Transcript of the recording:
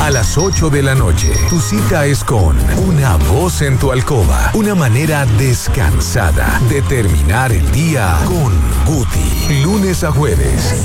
a las 8 de la noche. Tu cita es con Una Voz en tu Alcoba. Una manera descansada de terminar el día con Guti. Lunes a jueves,